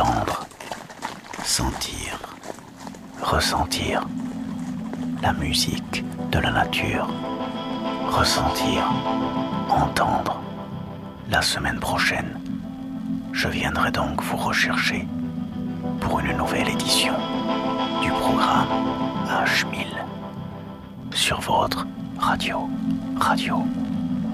entendre, sentir, ressentir la musique de la nature, ressentir, entendre. La semaine prochaine, je viendrai donc vous rechercher pour une nouvelle édition du programme H1000 sur votre radio